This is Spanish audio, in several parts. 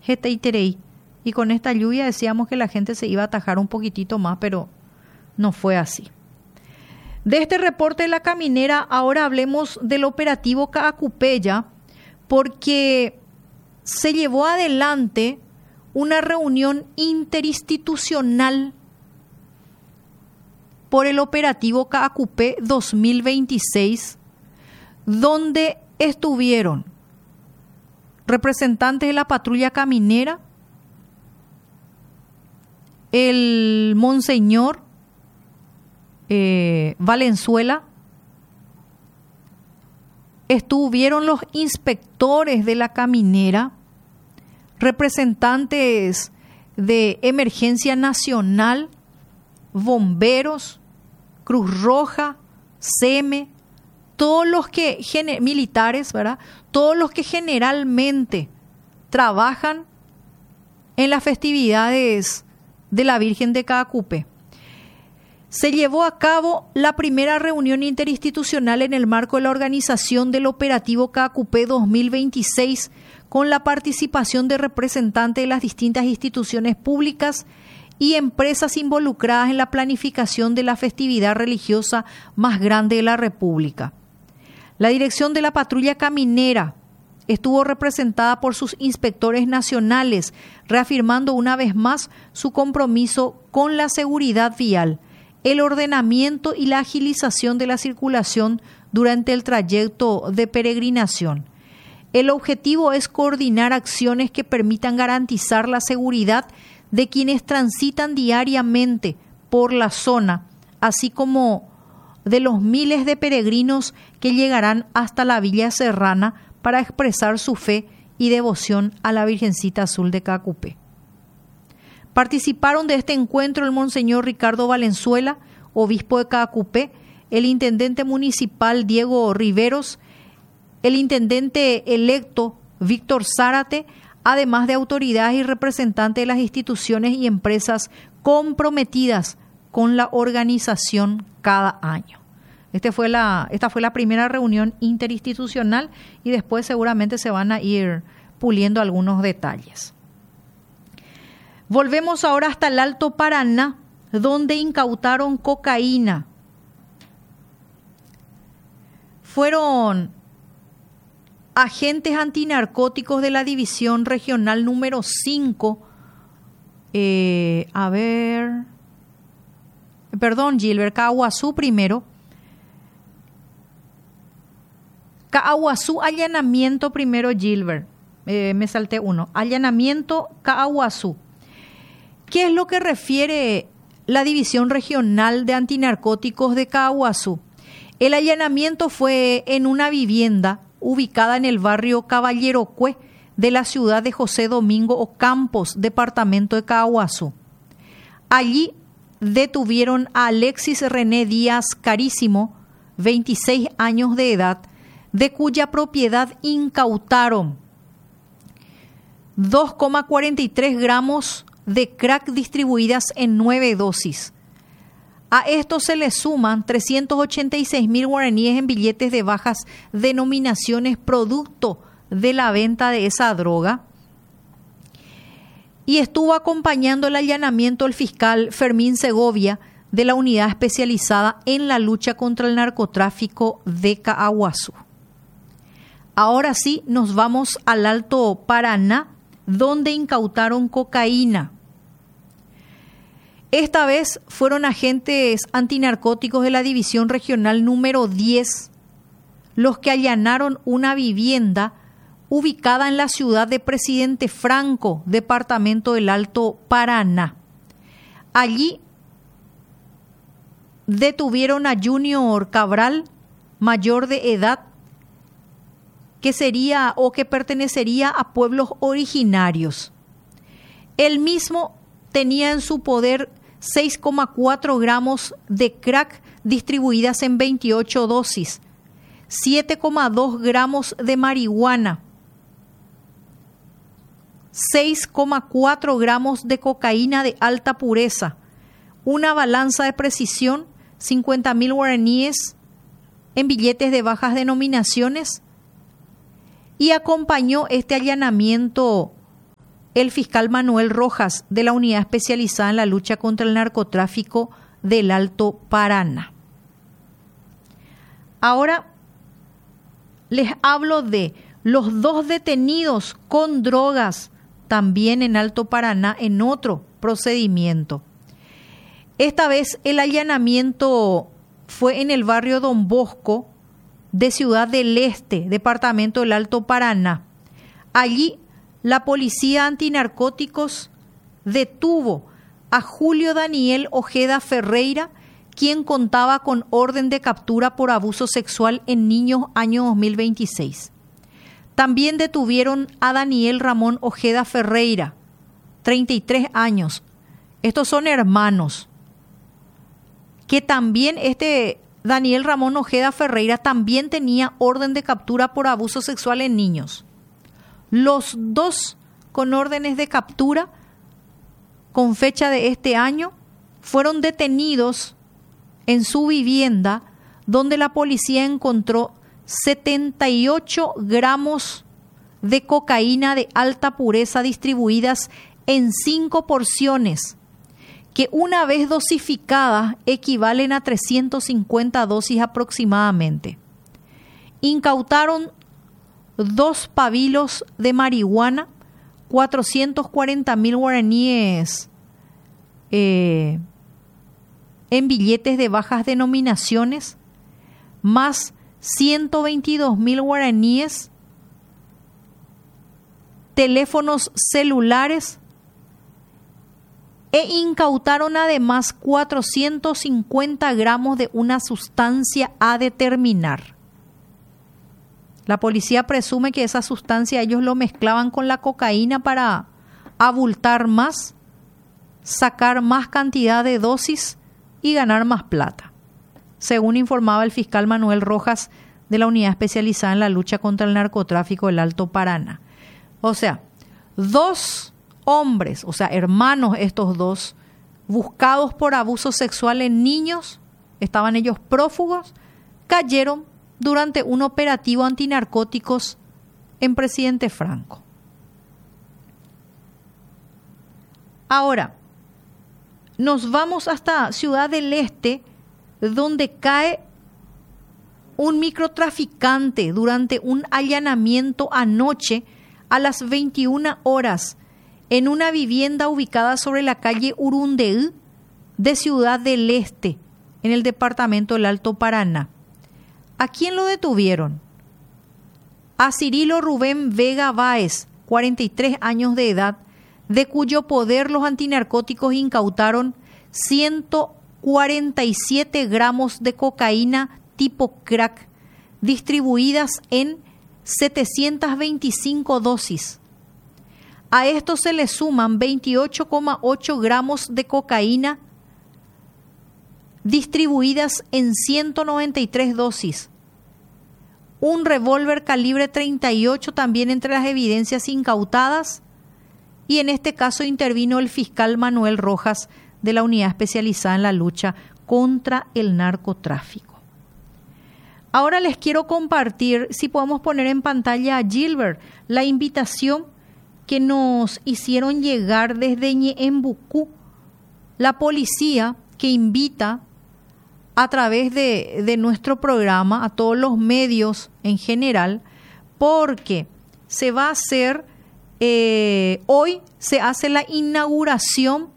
Jeteiterei. Y con esta lluvia decíamos que la gente se iba a atajar un poquitito más, pero no fue así. De este reporte de la caminera, ahora hablemos del operativo Caacupeya, porque se llevó adelante una reunión interinstitucional por el operativo Caacupé 2026, donde estuvieron representantes de la patrulla caminera, el monseñor Valenzuela, estuvieron los inspectores de la caminera, representantes de Emergencia Nacional, bomberos, Cruz Roja, SEME, todos los que militares, ¿verdad? Todos los que generalmente trabajan en las festividades de la Virgen de Caacupé. Se llevó a cabo la primera reunión interinstitucional en el marco de la organización del operativo Caacupé 2026, con la participación de representantes de las distintas instituciones públicas y empresas involucradas en la planificación de la festividad religiosa más grande de la República. La dirección de la patrulla caminera estuvo representada por sus inspectores nacionales, reafirmando una vez más su compromiso con la seguridad vial, el ordenamiento y la agilización de la circulación durante el trayecto de peregrinación. El objetivo es coordinar acciones que permitan garantizar la seguridad de quienes transitan diariamente por la zona, así como de los miles de peregrinos que llegarán hasta la Villa Serrana para expresar su fe y devoción a la Virgencita Azul de Caacupé. Participaron de este encuentro el monseñor Ricardo Valenzuela, obispo de Caacupé, el intendente municipal Diego Riveros, el intendente electo Víctor Zárate, además de autoridades y representantes de las instituciones y empresas comprometidas con la organización cada año. Esta fue la primera reunión interinstitucional y después seguramente se van a ir puliendo algunos detalles. Volvemos ahora hasta el Alto Paraná, donde incautaron cocaína. Fueron agentes antinarcóticos de la División Regional número 5. Gilbert, Caaguazú primero. Caaguazú, allanamiento primero, Gilbert. Me salté uno. Allanamiento Caaguazú. ¿Qué es lo que refiere la División Regional de Antinarcóticos de Caaguazú? El allanamiento fue en una vivienda ubicada en el barrio Caballerocue de la ciudad de José Domingo Ocampos, departamento de Caaguazú. Allí detuvieron a Alexis René Díaz Carísimo, 26 años de edad, de cuya propiedad incautaron 2,43 gramos de crack distribuidas en 9 dosis. A esto se le suman 386,000 guaraníes en billetes de bajas denominaciones producto de la venta de esa droga. Y estuvo acompañando el allanamiento el fiscal Fermín Segovia de la Unidad Especializada en la Lucha contra el Narcotráfico de Caaguazú. Ahora sí, nos vamos al Alto Paraná, donde incautaron cocaína. Esta vez fueron agentes antinarcóticos de la División Regional número 10 los que allanaron una vivienda ubicada en la ciudad de Presidente Franco, departamento del Alto Paraná. Allí detuvieron a Junior Cabral, mayor de edad, que sería o que pertenecería a pueblos originarios. Él mismo tenía en su poder 6,4 gramos de crack distribuidas en 28 dosis, 7,2 gramos de marihuana, 6,4 gramos de cocaína de alta pureza, una balanza de precisión, 50,000 guaraníes en billetes de bajas denominaciones, y acompañó este allanamiento el fiscal Manuel Rojas de la Unidad Especializada en la Lucha contra el Narcotráfico del Alto Paraná. Ahora les hablo de los 2 detenidos con drogas también en Alto Paraná en otro procedimiento. Esta vez el allanamiento fue en el barrio Don Bosco de Ciudad del Este, departamento del Alto Paraná. Allí la policía antinarcóticos detuvo a Julio Daniel Ojeda Ferreira, quien contaba con orden de captura por abuso sexual en niños año 2026. También detuvieron a Daniel Ramón Ojeda Ferreira, 33 años. Estos son hermanos. Que también Daniel Ramón Ojeda Ferreira también tenía orden de captura por abuso sexual en niños. Los 2 con órdenes de captura con fecha de este año fueron detenidos en su vivienda, donde la policía encontró 78 gramos de cocaína de alta pureza distribuidas en 5 porciones, que una vez dosificadas equivalen a 350 dosis aproximadamente. Incautaron 2 pavilos de marihuana, 440.000 guaraníes en billetes de bajas denominaciones, más 122.000 guaraníes, teléfonos celulares, e incautaron además 450 gramos de una sustancia a determinar. La policía presume que esa sustancia ellos lo mezclaban con la cocaína para abultar más, sacar más cantidad de dosis y ganar más plata, según informaba el fiscal Manuel Rojas de la Unidad Especializada en la Lucha contra el Narcotráfico del Alto Paraná. O sea, 2 hombres, o sea, hermanos estos 2, buscados por abuso sexual en niños, estaban ellos prófugos, cayeron durante un operativo antinarcóticos en Presidente Franco. Ahora, nos vamos hasta Ciudad del Este, donde cae un microtraficante durante un allanamiento anoche a las 21 horas en una vivienda ubicada sobre la calle Urundeú de Ciudad del Este, en el departamento del Alto Paraná. ¿A quién lo detuvieron? A Cirilo Rubén Vega Báez, 43 años de edad, de cuyo poder los antinarcóticos incautaron 147 gramos de cocaína tipo crack, distribuidas en 725 dosis. A esto se le suman 28,8 gramos de cocaína distribuidas en 193 dosis. Un revólver calibre 38 también entre las evidencias incautadas, y en este caso intervino el fiscal Manuel Rojas de la Unidad Especializada en la Lucha contra el Narcotráfico. Ahora les quiero compartir, si podemos poner en pantalla a Gilbert, la invitación que nos hicieron llegar desde Ñeembucú, la policía que invita a través de nuestro programa a todos los medios en general, porque se va a hacer, hoy se hace la inauguración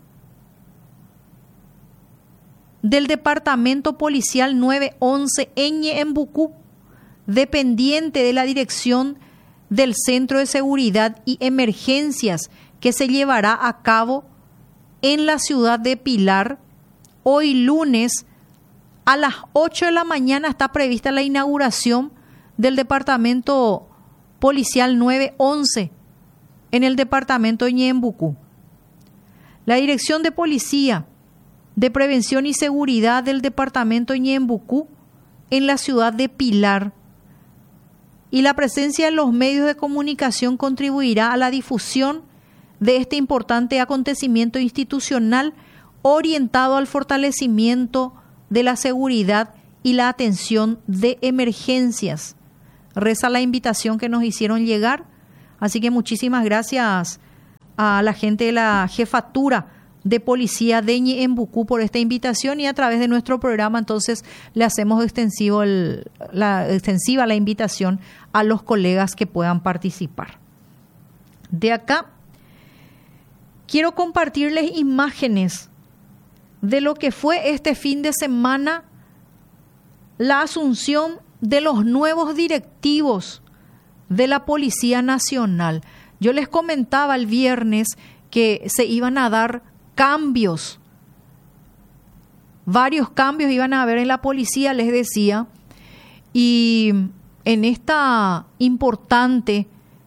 del Departamento Policial 911 en Ñeembucú, dependiente de la Dirección del Centro de Seguridad y Emergencias, que se llevará a cabo en la ciudad de Pilar. Hoy lunes a las 8 de la mañana está prevista la inauguración del Departamento Policial 911 en el departamento de Ñeembucú. La Dirección de Policía de Prevención y Seguridad del departamento de Ñeembucú en la ciudad de Pilar, y la presencia de los medios de comunicación contribuirá a la difusión de este importante acontecimiento institucional orientado al fortalecimiento de la seguridad y la atención de emergencias. Reza la invitación que nos hicieron llegar, así que muchísimas gracias a la gente de la Jefatura de Policía de Ñeembucú por esta invitación, y a través de nuestro programa entonces le hacemos extensiva la invitación a los colegas que puedan participar. De acá quiero compartirles imágenes de lo que fue este fin de semana la asunción de los nuevos directivos de la Policía Nacional. Yo les comentaba el viernes que se iban a dar cambios, varios cambios iban a haber en la policía, les decía, y en esta importante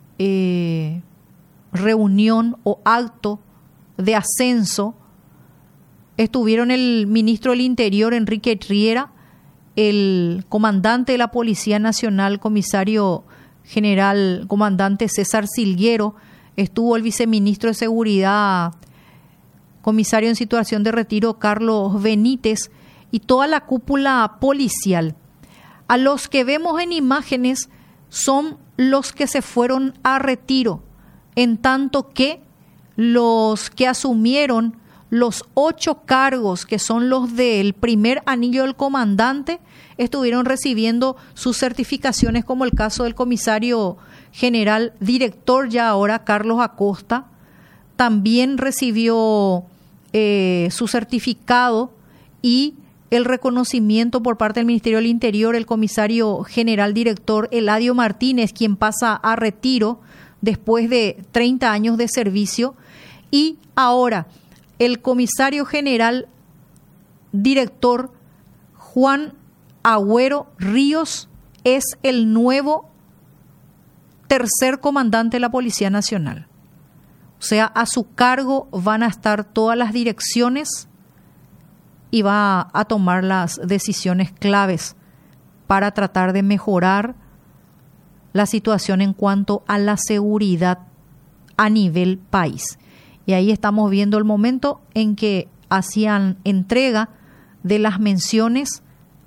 reunión o acto de ascenso estuvieron el ministro del Interior, Enrique Riera, el comandante de la Policía Nacional, comisario general, comandante César Silguero, estuvo el viceministro de Seguridad, comisario en situación de retiro, Carlos Benítez, y toda la cúpula policial. A los que vemos en imágenes son los que se fueron a retiro, en tanto que los que asumieron los 8 cargos, que son los del primer anillo del comandante, estuvieron recibiendo sus certificaciones, como el caso del comisario general, director ya ahora, Carlos Acosta. También recibió su certificado y el reconocimiento por parte del Ministerio del Interior el comisario general director Eladio Martínez, quien pasa a retiro después de 30 años de servicio, y ahora el comisario general director Juan Agüero Ríos es el nuevo tercer comandante de la Policía Nacional. O sea, a su cargo van a estar todas las direcciones y va a tomar las decisiones claves para tratar de mejorar la situación en cuanto a la seguridad a nivel país. Y ahí estamos viendo el momento en que hacían entrega de las menciones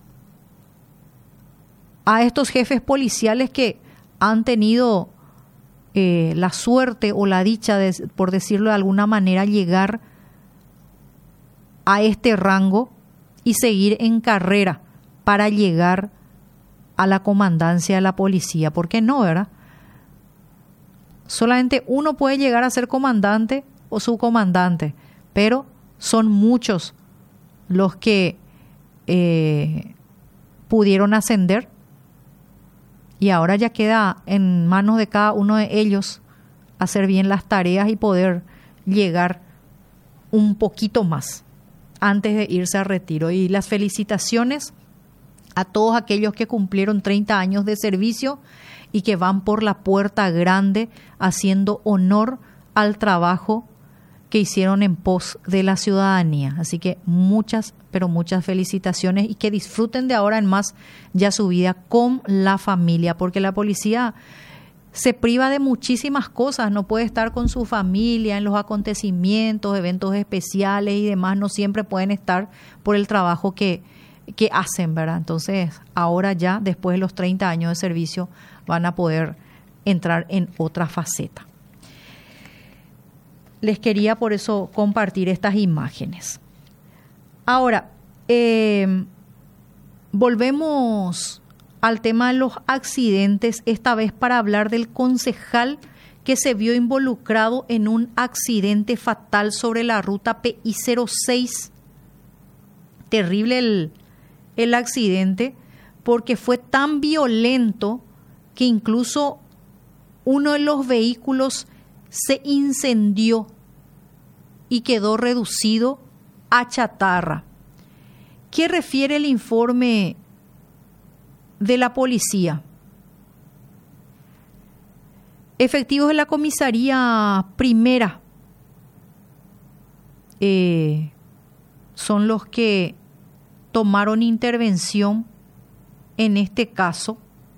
a estos jefes policiales que han tenido la suerte o la dicha de, por decirlo de alguna manera, llegar a este rango y seguir en carrera para llegar a la comandancia de la policía. ¿Por qué no, verdad? Solamente uno puede llegar a ser comandante o subcomandante, pero son muchos los que pudieron ascender, y ahora ya queda en manos de cada uno de ellos hacer bien las tareas y poder llegar un poquito más antes de irse a retiro. Y las felicitaciones a todos aquellos que cumplieron 30 años de servicio y que van por la puerta grande haciendo honor al trabajo que hicieron en pos de la ciudadanía. Así que muchas, pero muchas felicitaciones, y que disfruten de ahora en más ya su vida con la familia, porque la policía se priva de muchísimas cosas, no puede estar con su familia en los acontecimientos, eventos especiales y demás, no siempre pueden estar por el trabajo que hacen, ¿verdad? Entonces, ahora ya, después de los 30 años de servicio, van a poder entrar en otra faceta. Les quería por eso compartir estas imágenes. Ahora, volvemos al tema de los accidentes, esta vez para hablar del concejal que se vio involucrado en un accidente fatal sobre la ruta PI06. Terrible el accidente, porque fue tan violento que incluso uno de los vehículos se incendió y quedó reducido a chatarra. ¿Qué refiere el informe de la policía? Efectivos de la comisaría primera son los que tomaron intervención en este caso.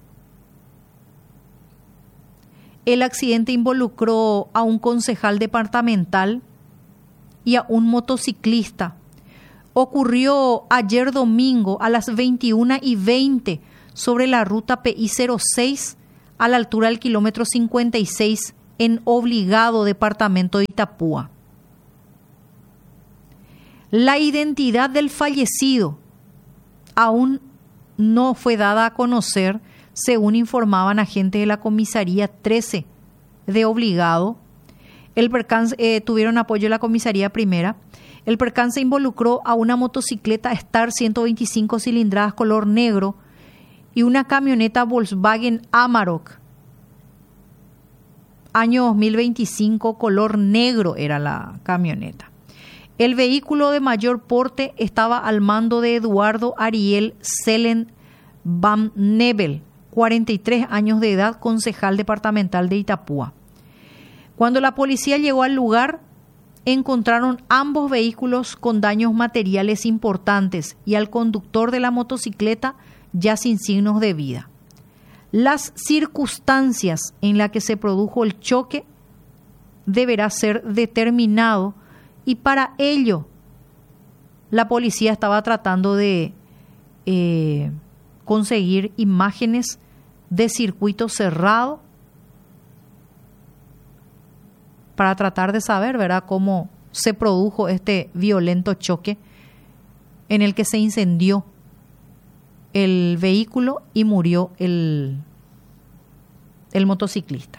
El accidente involucró a un concejal departamental y a un motociclista. Ocurrió ayer domingo a las 21:20 sobre la ruta PI06 a la altura del kilómetro 56 en Obligado, departamento de Itapúa. La identidad del fallecido aún no fue dada a conocer, según informaban agentes de la comisaría 13 de Obligado. El percance, tuvieron apoyo de la comisaría primera. El percance involucró a una motocicleta Star 125 cilindradas color negro y una camioneta Volkswagen Amarok año 2025 color negro era la camioneta. El vehículo de mayor porte estaba al mando de Eduardo Ariel Selen Van Nebel, 43 años de edad, concejal departamental de Itapúa. Cuando la policía llegó al lugar, encontraron ambos vehículos con daños materiales importantes y al conductor de la motocicleta ya sin signos de vida. Las circunstancias en las que se produjo el choque deberá ser determinado y para ello la policía estaba tratando de conseguir imágenes de circuito cerrado para tratar de saber, ¿verdad?, cómo se produjo este violento choque en el que se incendió el vehículo y murió el motociclista.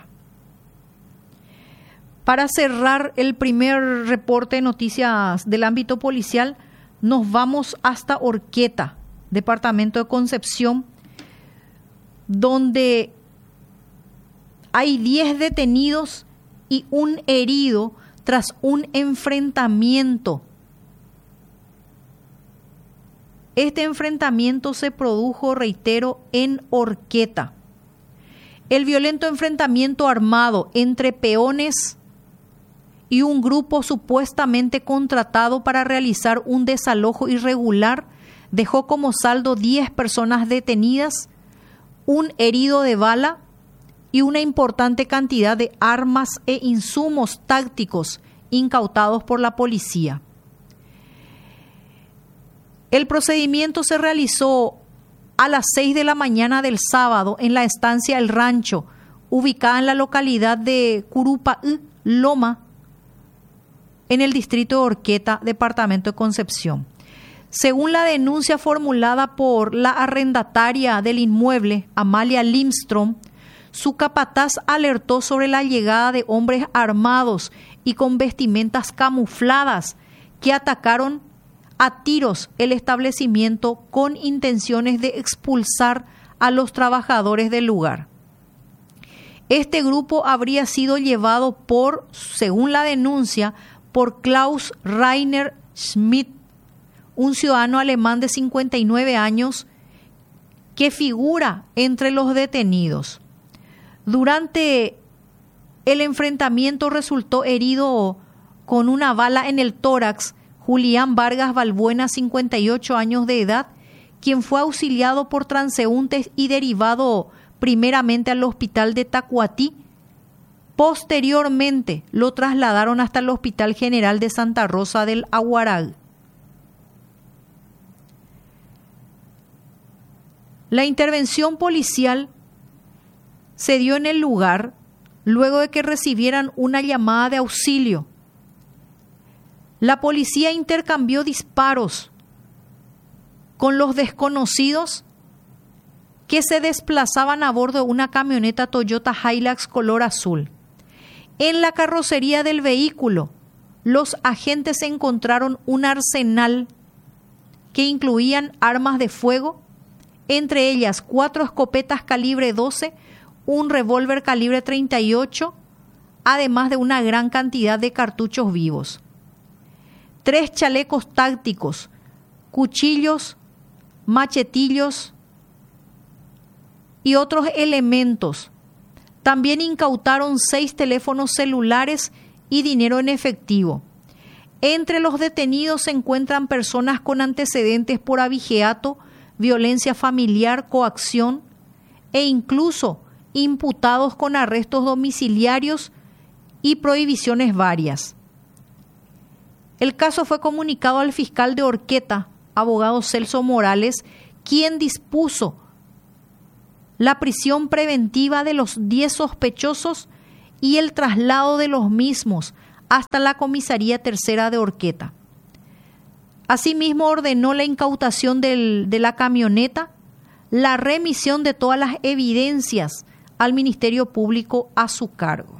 Para cerrar el primer reporte de noticias del ámbito policial, nos vamos hasta Horqueta, departamento de Concepción, donde hay 10 detenidos y un herido tras un enfrentamiento. Este enfrentamiento se produjo, reitero, en Horqueta. El violento enfrentamiento armado entre peones y un grupo supuestamente contratado para realizar un desalojo irregular dejó como saldo 10 personas detenidas, un herido de bala y una importante cantidad de armas e insumos tácticos incautados por la policía. El procedimiento se realizó a las 6 de la mañana del sábado en la estancia El Rancho, ubicada en la localidad de Curupaí, Loma, en el distrito de Horqueta, departamento de Concepción. Según la denuncia formulada por la arrendataria del inmueble, Amalia Limstrom, su capataz alertó sobre la llegada de hombres armados y con vestimentas camufladas que atacaron a tiros el establecimiento con intenciones de expulsar a los trabajadores del lugar. Este grupo habría sido llevado por, según la denuncia, por Klaus Rainer Schmidt, un ciudadano alemán de 59 años que figura entre los detenidos. Durante el enfrentamiento resultó herido con una bala en el tórax Julián Vargas Balbuena, 58 años de edad, quien fue auxiliado por transeúntes y derivado primeramente al hospital de Tacuatí. Posteriormente lo trasladaron hasta el Hospital General de Santa Rosa del Aguaral. La intervención policial se dio en el lugar luego de que recibieran una llamada de auxilio. La policía intercambió disparos con los desconocidos que se desplazaban a bordo de una camioneta Toyota Hilux color azul. En la carrocería del vehículo, los agentes encontraron un arsenal que incluían armas de fuego, entre ellas 4 escopetas calibre 12, un revólver calibre 38, además de una gran cantidad de cartuchos vivos. 3 chalecos tácticos, cuchillos, machetillos y otros elementos. También incautaron 6 teléfonos celulares y dinero en efectivo. Entre los detenidos se encuentran personas con antecedentes por abigeato, violencia familiar, coacción e incluso imputados con arrestos domiciliarios y prohibiciones varias. El caso fue comunicado al fiscal de Horqueta, abogado Celso Morales, quien dispuso la prisión preventiva de los 10 sospechosos y el traslado de los mismos hasta la Comisaría Tercera de Horqueta. Asimismo, ordenó la incautación de la camioneta, la remisión de todas las evidencias al Ministerio Público a su cargo.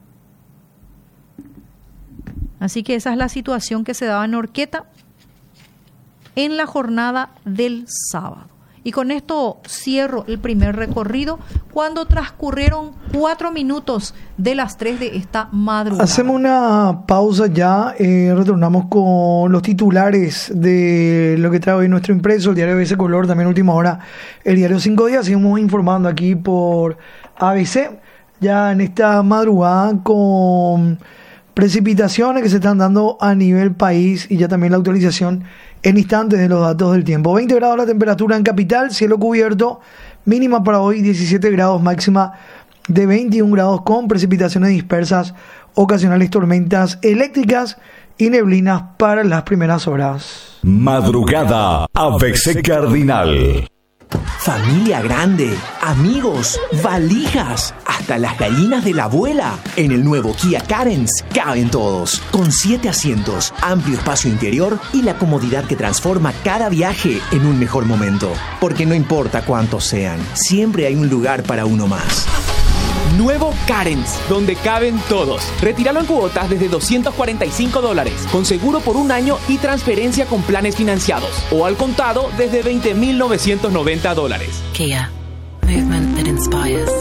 Así que esa es la situación que se daba en Horqueta en la jornada del sábado. Y con esto cierro el primer recorrido cuando transcurrieron 4 minutos de las 3 de esta madrugada. Hacemos una pausa ya, retornamos con los titulares de lo que trae hoy nuestro impreso, el diario ABC Color, también última hora, el diario 5 Días. Seguimos informando aquí por ABC, ya en esta madrugada con precipitaciones que se están dando a nivel país y ya también la actualización en instantes de los datos del tiempo. 20 grados la temperatura en capital, cielo cubierto, mínima para hoy 17 grados, máxima de 21 grados con precipitaciones dispersas, ocasionales tormentas eléctricas y neblinas para las primeras horas. Madrugada ABC Cardinal. Familia grande, amigos, valijas, hasta las gallinas de la abuela. En el nuevo Kia Carens caben todos, con 7 asientos, amplio espacio interior y la comodidad que transforma cada viaje en un mejor momento. Porque no importa cuántos sean, siempre hay un lugar para uno más. Nuevo Carens, donde caben todos. Retíralo en cuotas desde $245, con seguro por 1 año y transferencia con planes financiados. O al contado desde $20,990. Kia. Movement that inspires.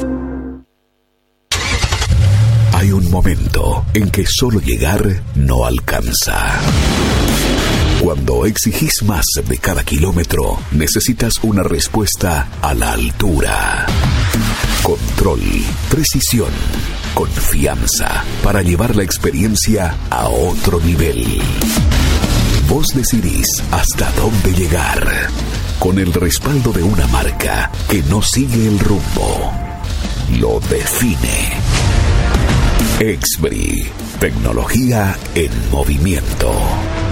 Hay un momento en que solo llegar no alcanza. Cuando exigís más de cada kilómetro, necesitas una respuesta a la altura. Control, precisión, confianza para llevar la experiencia a otro nivel. Vos decidís hasta dónde llegar, con el respaldo de una marca que no sigue el rumbo, lo define. Exbri, tecnología en movimiento.